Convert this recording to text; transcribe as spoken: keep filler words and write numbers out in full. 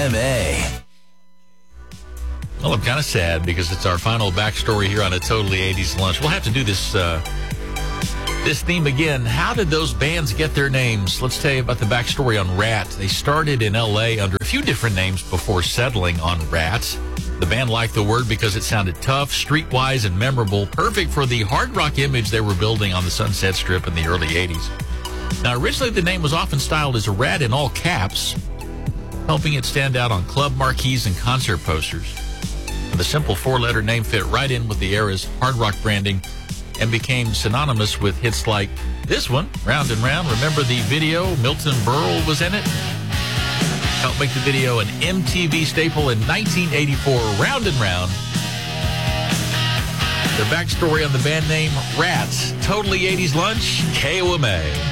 M A. Well, I'm kind of sad because it's our final backstory here on a Totally eighties Lunch. We'll have to do this uh, this theme again. How did those bands get their names? Let's tell you about the backstory on Rat. They started in L A under a few different names before settling on Rat. The band liked the word because it sounded tough, streetwise, and memorable, perfect for the hard rock image they were building on the Sunset Strip in the early eighties. Now, originally the name was often styled as a rat in all caps, helping it stand out on club marquees and concert posters. The simple four-letter name fit right in with the era's hard rock branding and became synonymous with hits like this one, Round and Round. Remember the video? Milton Berle was in it. Helped make the video an M T V staple in nineteen eighty-four, Round and Round. The backstory on the band name, Rats. Totally eighties Lunch, K O M A.